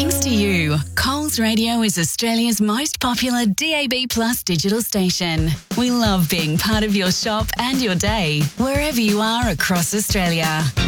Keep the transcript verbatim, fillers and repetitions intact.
Thanks to you, Coles Radio is Australia's most popular D A B Plus digital station. We love being part of your shop and your day, wherever you are across Australia.